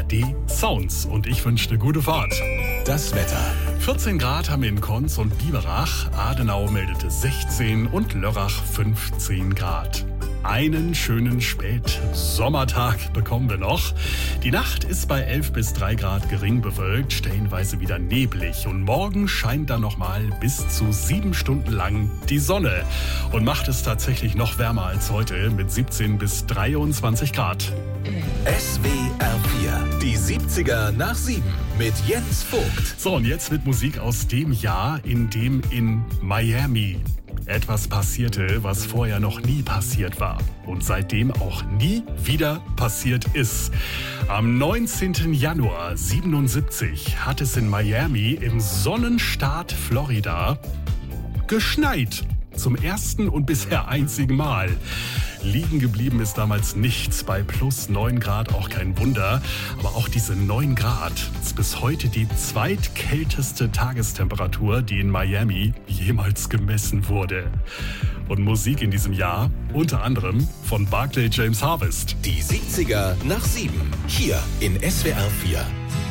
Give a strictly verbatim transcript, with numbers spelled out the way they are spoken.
R D Sounds und ich wünsche eine gute Fahrt. Das Wetter. vierzehn Grad haben wir in Konz und Biberach, Adenau meldete sechzehn und Lörrach fünfzehn Grad. Einen schönen Spätsommertag bekommen wir noch. Die Nacht ist bei elf bis drei Grad gering bewölkt, stellenweise wieder neblig. Und morgen scheint dann nochmal bis zu sieben Stunden lang die Sonne. Und macht es tatsächlich noch wärmer als heute mit siebzehn bis dreiundzwanzig Grad. S W R vier, die siebziger nach sieben mit Jens Vogt. So, und jetzt mit Musik aus dem Jahr, in dem in Miami etwas passierte, was vorher noch nie passiert war und seitdem auch nie wieder passiert ist. Am neunzehnten Januar siebenundsiebzig hat es in Miami im Sonnenstaat Florida geschneit. Zum ersten und bisher einzigen Mal. Liegen geblieben ist damals nichts, bei plus neun Grad auch kein Wunder. Aber auch diese neun Grad ist bis heute die zweitkälteste Tagestemperatur, die in Miami jemals gemessen wurde. Und Musik in diesem Jahr unter anderem von Barclay James Harvest. Die siebziger nach sieben, hier in S W R vier.